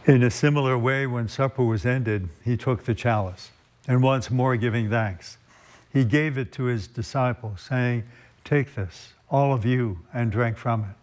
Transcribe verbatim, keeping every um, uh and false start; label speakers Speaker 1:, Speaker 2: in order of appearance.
Speaker 1: In a similar way, when supper was ended, he took the chalice, and once more giving thanks, he gave it to his disciples, saying, "Take this, all of you, and drink from it.